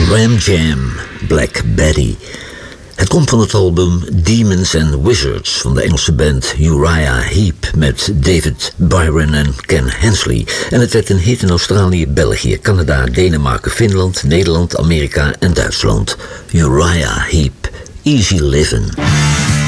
Ram Jam, Black Betty. Het komt van het album Demons and Wizards van de Engelse band Uriah Heep met David Byron en Ken Hensley. En het werd een hit in Australië, België, Canada, Denemarken, Finland, Nederland, Amerika en Duitsland. Uriah Heep, Easy Livin'.